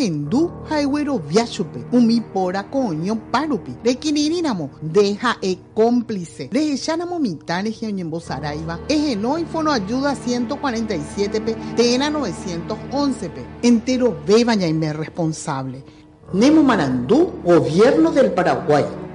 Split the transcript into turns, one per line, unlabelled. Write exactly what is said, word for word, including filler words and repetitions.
ahendu haiguero viachupe, umi pora coño parupi, de quinirínamo, deja e cómplice, de echanamo mitane geoñembo saraiva, ejeno y fono ayuda ciento cuarenta y siete pe, tena novecientos once pe, entero beba ya y me responsable. Nemo Marandú, Gobierno del Paraguay.